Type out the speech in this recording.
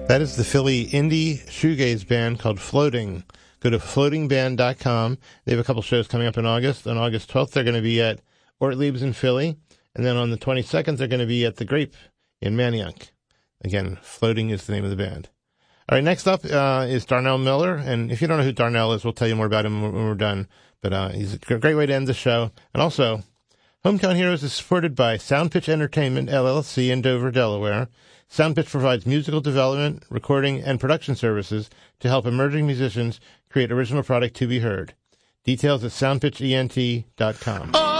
That is the Philly indie shoegaze band called Floating. Go to floatingband.com. They have a couple shows coming up in August. On August 12th, they're going to be at Ortlieb's in Philly. And then on the 22nd, they're going to be at the Grape in Manayunk. Again, Floating is the name of the band. All right, next up is Darnell Miller. And if you don't know who Darnell is, we'll tell you more about him when we're done. But he's a great way to end the show. And also, Hometown Heroes is supported by Soundpitch Entertainment, LLC in Dover, Delaware. Soundpitch provides musical development, recording, and production services to help emerging musicians create original product to be heard. Details at soundpitchent.com.